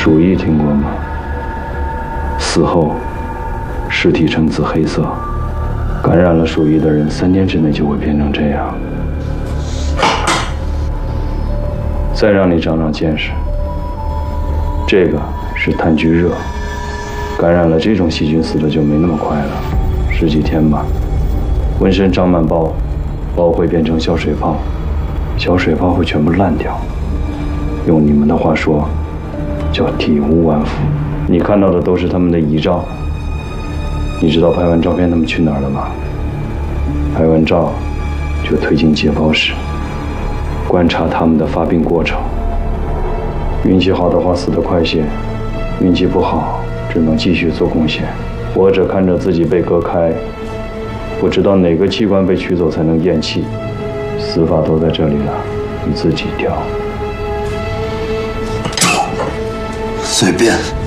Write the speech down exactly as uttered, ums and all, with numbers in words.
鼠疫听过吗？死后，尸体呈紫黑色，感染了鼠疫的人三天之内就会变成这样。再让你长长见识，这个是炭疽热，感染了这种细菌死的就没那么快了，十几天吧。浑身长满包，包会变成小水泡，小水泡会全部烂掉。用你们的话说，叫体无完肤。你看到的都是他们的遗照。你知道拍完照片他们去哪儿了吗？拍完照就推进解剖室，观察他们的发病过程。运气好的话死得快些，运气不好只能继续做贡献。活着看着自己被割开，不知道哪个器官被取走才能咽气，死法都在这里了，你自己挑。 随便。